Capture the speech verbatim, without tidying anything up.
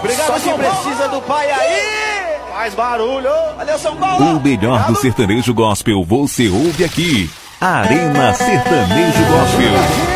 Obrigado, Só quem precisa do pai aí. Faz barulho. Valeu, São Paulo. O melhor do sertanejo gospel você ouve aqui. Arena Sertanejo Gospel.